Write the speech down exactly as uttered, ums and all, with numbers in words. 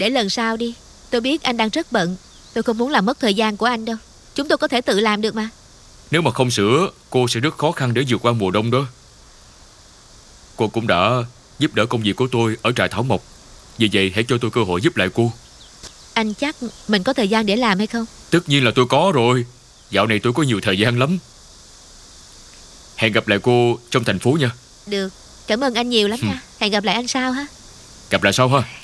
Để lần sau đi. Tôi biết anh đang rất bận. Tôi không muốn làm mất thời gian của anh đâu. Chúng tôi có thể tự làm được mà. Nếu mà không sửa, cô sẽ rất khó khăn để vượt qua mùa đông đó. Cô cũng đã giúp đỡ công việc của tôi ở trại thảo mộc. Vì vậy hãy cho tôi cơ hội giúp lại cô. Anh chắc mình có thời gian để làm hay không? Tất nhiên là tôi có rồi. Dạo này tôi có nhiều thời gian lắm. Hẹn gặp lại cô trong thành phố nha. Được, cảm ơn anh nhiều lắm nha. Hẹn gặp lại anh sau ha. Gặp lại sau ha.